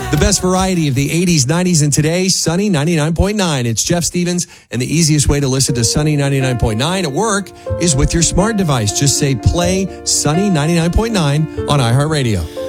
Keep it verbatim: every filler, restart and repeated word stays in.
The best variety of the eighties, nineties, and today, Sunny ninety-nine point nine. It's Jeff Stevens, and the easiest way to listen to Sunny ninety-nine point nine at work is with your smart device. Just say play Sunny ninety-nine point nine on iHeartRadio.